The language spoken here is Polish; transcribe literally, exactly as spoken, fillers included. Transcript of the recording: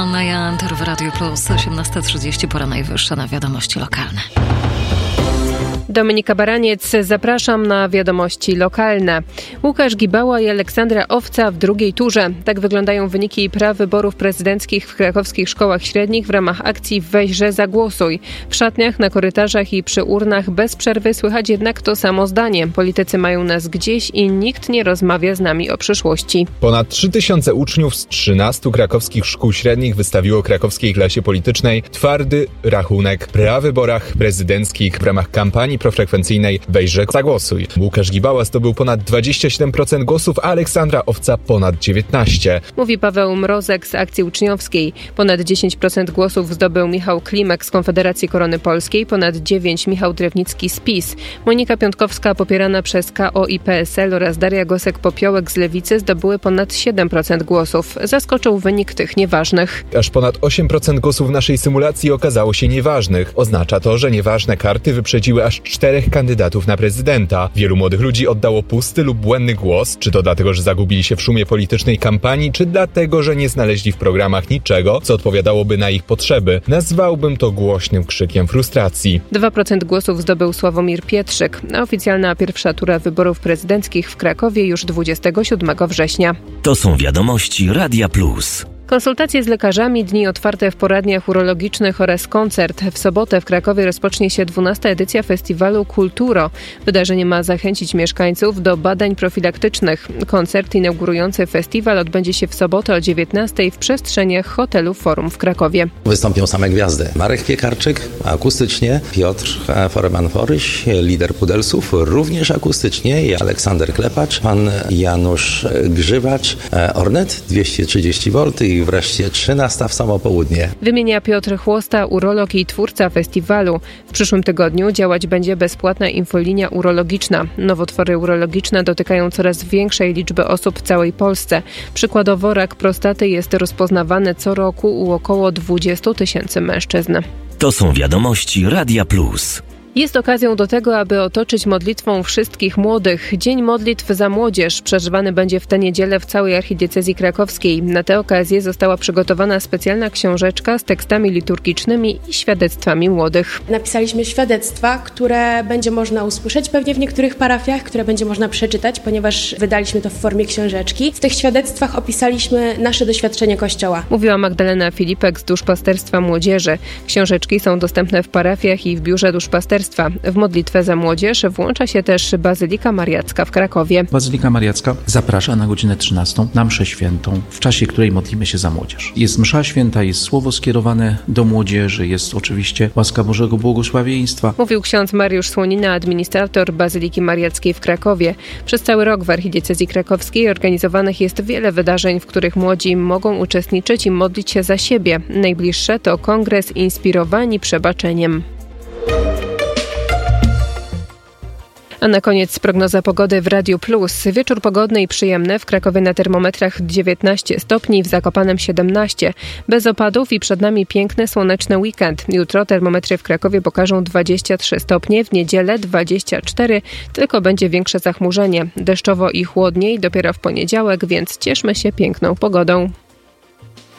Na Janter w Radio Plus, osiemnasta trzydzieści, pora najwyższa na wiadomości lokalne. Dominika Baraniec, zapraszam na wiadomości lokalne. Łukasz Gibała i Aleksandra Owca w drugiej turze. Tak wyglądają wyniki prawyborów prezydenckich w krakowskich szkołach średnich w ramach akcji Weź, że zagłosuj. W szatniach, na korytarzach i przy urnach bez przerwy słychać jednak to samo zdanie. Politycy mają nas gdzieś i nikt nie rozmawia z nami o przyszłości. Ponad trzy tysiące uczniów z trzynastu krakowskich szkół średnich wystawiło krakowskiej klasie politycznej twardy rachunek w prawyborach prezydenckich w ramach kampanii profrekwencyjnej Weź, że zagłosuj. Łukasz Gibała zdobył ponad dwadzieścia siedem procent głosów, a Aleksandra Owca ponad dziewiętnaście procent. Mówi Paweł Mrozek z akcji uczniowskiej. Ponad dziesięć procent głosów zdobył Michał Klimek z Konfederacji Korony Polskiej, ponad dziewięć procent Michał Drewnicki z PiS. Monika Piątkowska popierana przez K O i P S L oraz Daria Gosek-Popiołek z Lewicy zdobyły ponad siedem procent głosów. Zaskoczył wynik tych nieważnych. Aż ponad osiem procent głosów w naszej symulacji okazało się nieważnych. Oznacza to, że nieważne karty wyprzedziły aż czterech kandydatów na prezydenta. Wielu młodych ludzi oddało pusty lub błędny głos, czy to dlatego, że zagubili się w szumie politycznej kampanii, czy dlatego, że nie znaleźli w programach niczego, co odpowiadałoby na ich potrzeby. Nazwałbym to głośnym krzykiem frustracji. dwa procent głosów zdobył Sławomir Pietrzyk, a oficjalna pierwsza tura wyborów prezydenckich w Krakowie już dwudziestego siódmego września. To są wiadomości Radia Plus. Konsultacje z lekarzami, dni otwarte w poradniach urologicznych oraz koncert. W sobotę w Krakowie rozpocznie się dwunasta edycja festiwalu Kulturo. Wydarzenie ma zachęcić mieszkańców do badań profilaktycznych. Koncert inaugurujący festiwal odbędzie się w sobotę o dziewiętnastej w przestrzeniach hotelu Forum w Krakowie. Wystąpią same gwiazdy. Marek Piekarczyk akustycznie, Piotr Foreman-Foryś, lider Pudelsów, również akustycznie, i Aleksander Klepacz, pan Janusz Grzywacz, Ornet dwieście trzydzieści wolt i wreszcie trzynasta w samo południe. Wymienia Piotr Chłosta, urolog i twórca festiwalu. W przyszłym tygodniu działać będzie bezpłatna infolinia urologiczna. Nowotwory urologiczne dotykają coraz większej liczby osób w całej Polsce. Przykładowo rak prostaty jest rozpoznawany co roku u około dwudziestu tysięcy mężczyzn. To są wiadomości Radia Plus. Jest okazją do tego, aby otoczyć modlitwą wszystkich młodych. Dzień Modlitw za Młodzież przeżywany będzie w tę niedzielę w całej archidiecezji krakowskiej. Na tę okazję została przygotowana specjalna książeczka z tekstami liturgicznymi i świadectwami młodych. Napisaliśmy świadectwa, które będzie można usłyszeć pewnie w niektórych parafiach, które będzie można przeczytać, ponieważ wydaliśmy to w formie książeczki. W tych świadectwach opisaliśmy nasze doświadczenie Kościoła. Mówiła Magdalena Filipek z Duszpasterstwa Młodzieży. Książeczki są dostępne w parafiach i w biurze duszpasterstwa. W modlitwę za młodzież włącza się też Bazylika Mariacka w Krakowie. Bazylika Mariacka zaprasza na godzinę trzynastą na mszę świętą, w czasie której modlimy się za młodzież. Jest msza święta, jest słowo skierowane do młodzieży, jest oczywiście łaska Bożego błogosławieństwa. Mówił ksiądz Mariusz Słonina, administrator Bazyliki Mariackiej w Krakowie. Przez cały rok w archidiecezji krakowskiej organizowanych jest wiele wydarzeń, w których młodzi mogą uczestniczyć i modlić się za siebie. Najbliższe to kongres Inspirowani Przebaczeniem. A na koniec prognoza pogody w Radiu Plus. Wieczór pogodny i przyjemny. W Krakowie na termometrach dziewiętnaście stopni, w Zakopanem siedemnaście. Bez opadów i przed nami piękny, słoneczny weekend. Jutro termometry w Krakowie pokażą dwadzieścia trzy stopnie, w niedzielę dwadzieścia cztery, tylko będzie większe zachmurzenie. Deszczowo i chłodniej dopiero w poniedziałek, więc cieszmy się piękną pogodą.